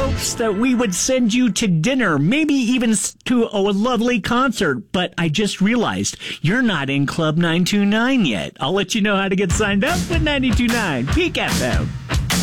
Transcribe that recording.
hopes that we would send you to dinner, maybe even to a lovely concert. But I just realized you're not in Club 929 yet. I'll let you know how to get signed up with 92.9 Peak FM.